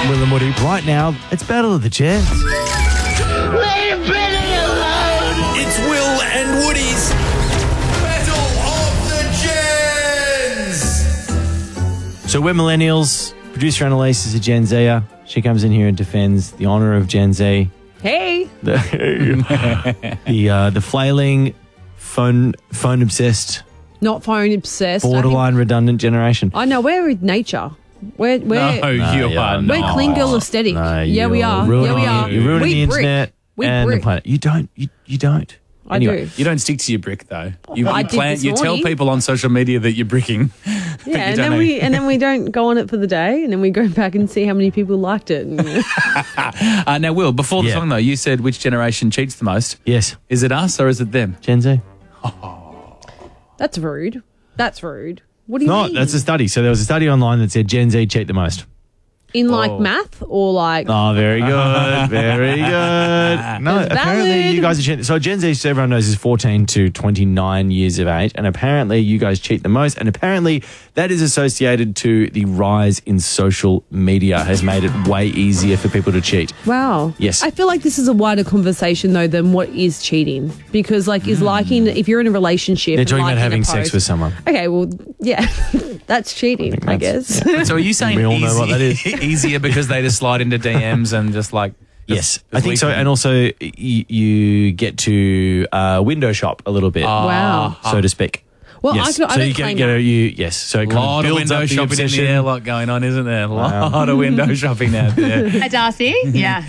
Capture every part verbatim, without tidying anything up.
Will and Woody. Right now, it's Battle of the Gens. Leave Billy alone! It's Will and Woody's Battle of the Gens. So we're millennials. Producer Annalise is a Gen Zer. She comes in here and defends the honour of Gen Z. Hey. The the, uh, the flailing, phone phone obsessed, Not phone obsessed. borderline redundant generation. I know, we're with nature. We're, we're, No, you you're are not. we're not. clean girl aesthetic. No, yeah, we you're are. ruining- Yeah, we are. You're ruining we the brick. internet We and brick. the planet. You don't. You, you don't. I Anyway. do. You don't stick to your brick though. You, I you did plan. this You tell morning. people on social media that you're bricking. Yeah, you and don't then know. we and then we don't go on it for the day, and then we go back and see how many people liked it. And, Uh, now, Will, before the Yeah. song though, you said which generation cheats the most. Yes, Is it us or is it them? Gen Z. that's rude. That's rude. What do you No, mean? that's a study. So there was a study online that said Gen Z cheat the most. In like Oh. math or like Oh, very good. Very good. No, It's apparently valid. you guys are cheating. So Gen Z, so everyone knows, is fourteen to twenty-nine years of age. And apparently you guys cheat the most. And apparently that is associated to the rise in social media has made it way easier for people to cheat. wow. Yes. I feel like this is a wider conversation though than what is cheating, because like is liking if you're in a relationship. They're and talking about liking a having sex post- with someone. Okay, well, yeah, that's cheating, I, that's- guess. So are you saying We all know easy- what that is. easier because they just slide into D Ms and just like Yes, just- I think so. just And also y- you get to uh, window shop a little bit, Wow. so to speak. Well, yes. I, could, I so don't you claim can get that. a, you, yes. So it a kind lot of of builds window up the shopping in the obsession. airlock going on, isn't there? A lot of window shopping out there. Hi, Darcy. Yeah.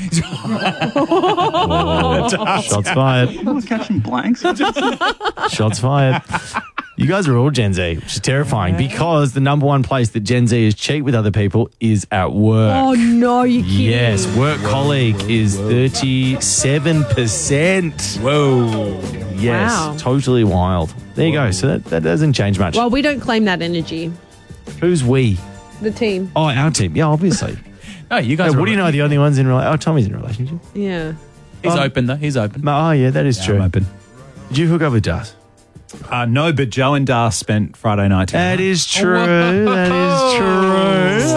Shots fired. I was catching blanks. Shots fired. You guys are all Gen Z, which is terrifying because the number one place that Gen Z is cheat with other people is at work. Oh no, you kidding? Yes, work colleague is thirty-seven percent. Whoa. Yes, Wow. totally wild. There you go. So that, that doesn't change much. Well, we don't claim that energy. Who's we? The team. Oh, our team. Yeah, obviously. No, you guys Hey, are what do you know? The only ones in relationship? Oh, Tommy's in a relationship. Yeah. He's Um, open though. He's open. Oh, yeah, that is true. I'm open. Did you hook up with Das? Uh, no, but Joe and Dar spent Friday night together. That is true. That is true.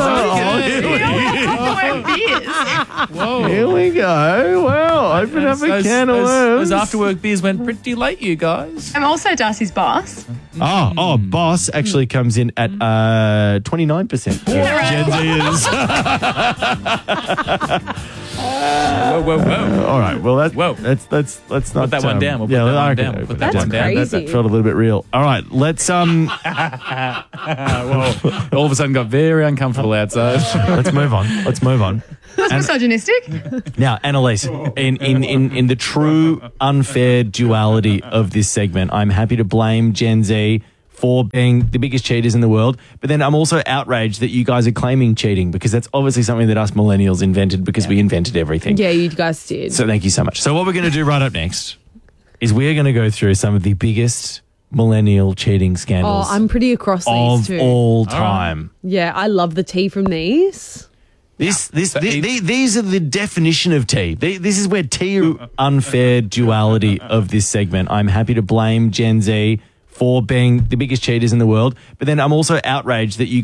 Oh, here we go. Well, open up a Those- can of those- worms. Those after work beers went pretty late, you guys. I'm also Darcy's boss. Oh, oh, boss actually comes in at uh, twenty-nine percent. Gen Z is. Whoa, whoa, whoa. All right. Well, that, Whoa. that's that's let's not Put that one um, down. We'll put yeah, that I one can down. We'll open put that that one down. down. That, that Crazy. felt a little bit real. All right. Let's um. Whoa. All of a sudden got very uncomfortable outside. let's move on. Let's move on. That's misogynistic. Now, Annalise, in, in, in, in the true unfair duality of this segment, I'm happy to blame Gen Z for being the biggest cheaters in the world, but then I'm also outraged that you guys are claiming cheating because that's obviously something that us millennials invented because we invented everything. Yeah, you guys did. So thank you so much. So what we're going to do right up next is we're going to go through some of the biggest millennial cheating oh, scandals I'm pretty across these of too. all time. Yeah, I love the tea from these. This, this, So the- it- the- these are the definition of tea. They, this is where tea unfair duality of this segment. I'm happy to blame Gen Z for being the biggest cheaters in the world, but then I'm also outraged that you